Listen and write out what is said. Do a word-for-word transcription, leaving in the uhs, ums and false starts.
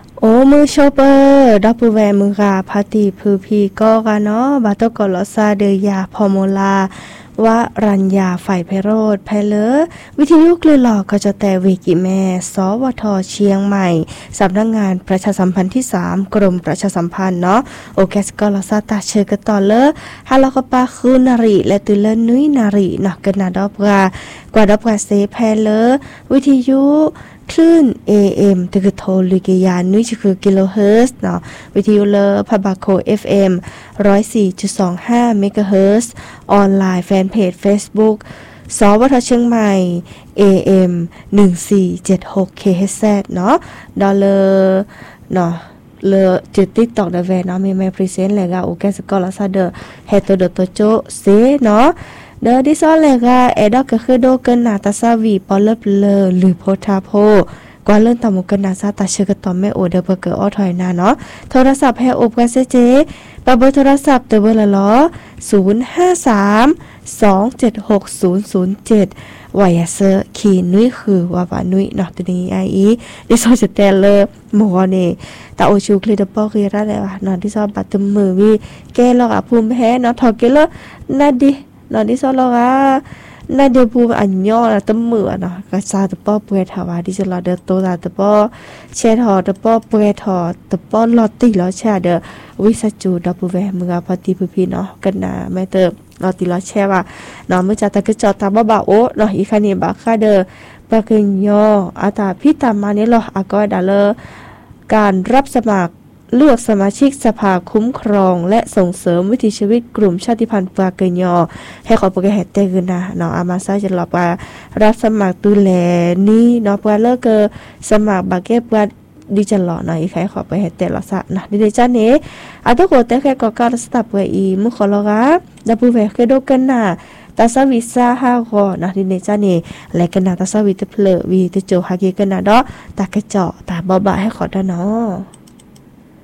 โอ้มือโชเปอร์ดับเบิลแวร์มือกาพาติพือพีก็กะเนาะบาตกอลอซาเดยาพอโมลาวะรัญญาฝ่ายไพโรธไพเลอวิทยุคลื่นหลอกก็จะแต่เวกิแม่สวทเชียงใหม่สำนักงานประชาสัมพันธ์ที่สามกรมประชาสัมพันธ์เนาะโอเคสกอลอซาตาเชอร์กต่อเลอฮาลอกปาคือนาริและตุเลนุยนาริเนาะกันนาดอบกากว่าดอบกาเซไพเลอวิทยุคลื่น เอ เอ็ม ตึกโทลิกยานนุ่ยคือกิโลเฮิรตซ์เนาะวิทยุเลอพบาโค เอฟ เอ็ม หนึ่งศูนย์สี่จุดสองห้า เมกะเฮิรตซ์ออนไลน์แฟนเพจ Facebook สวทเชียงใหม่ เอ เอ็ม หนึ่งสี่เจ็ดหก เค เอช ซี เนาะดอลเลอร์เนาะเลอจุด TikTok ได้แวเนาะมีแม่พรีเซนต์เลยก็โอเคสกอลาซาเดอเฮโตโดโตโจเซเนาะเดอดิซอเลยก็เอดอกก็คือโดเกินนาตาซาวีปอลเลบเลอหรือโพธาโพกว่าเลิ่นตามุกันนาซาตาเชกตอมแม่โอเดอเบเกอออถอยนาเนาะโทรศัพท์ให้อบกันเซเจปะเบอร์โทรศัพท์เตเบอร์ละล้อศูนย์ ห้า สาม สอง เจ็ด หก ศูนย์ ศูนย์ เจ็ดวายาเซอร์คีนุ้ยคือว่าบานุ้ยเนาะตัวนี้ไออีดิซอจะแต่เลอหมอนี่ตาโอชูคลิดปอคือระแล้วเนาะดิซอบัตมือวิแกลอกอ่ะภูมิแพ้เนาะทอเกเลนาดิเนาะดิซอลอกอ่ะนาเดบูอันย่อละตมือเนาะก็ซาตะปอเปรทาวาดิซอลาเดโตตาตะปอเชทอตะปอเปรทอตะปอลอตติลอชาเดวิสัจูดับเบแวมือพอติพี่เนาะกันนาแม่เติบลอติลอแช่ว่าเนาะมื้อจะตะกะจอตาบ่บ่าโอเนาะอีคันนี้บักคาเดปะกึญยออาตาพี่ตามมานี่ลออากอยดาเลการรับสมัครเลือกสมาชิกสภาคุ้มครองและส่งเสริมวิถีชีวิตกลุ่มชาติพันธุ์ปากเกยอให้ขอประกาศแจ้งนะเนาะอามาซาจะรอว่ารับสมัครดูแลนี่เนาะปว่าเลิกเกอสมัครบาเก็บว่าดิจะหล่อหน่อยใครขอไปให้แต่ละสะนะดิเดจ้าเนอาตุโกแต่แค่ก็การสตับไว้อีมุขอลอกะดับเบิลแวร์เคโดกันน่ะตาสวิซาฮาโกนะดิเนจ้าเนและกันน่ะตาสวิตเพลวีตโจฮาเกกันน่ะดอตากะเจาะตาบ่บ่ให้ขอดาเนาะ